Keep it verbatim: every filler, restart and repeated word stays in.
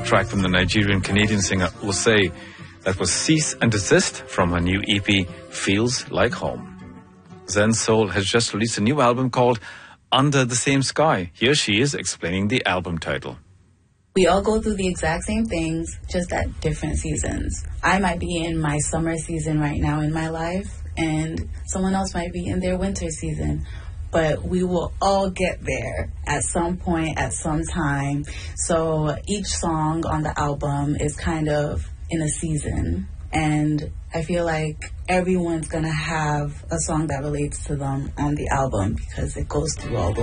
track from the Nigerian-Canadian singer Osei. That was Cease and Desist from her new E P, Feels Like Home. Zen Soul has just released a new album called Under the Same Sky. Here she is explaining the album title. We all go through the exact same things, just at different seasons. I might be in my summer season right now in my life, and someone else might be in their winter season. But we will all get there at some point, at some time. So each song on the album is kind of in a season. And I feel like everyone's going to have a song that relates to them on the album because it goes through all those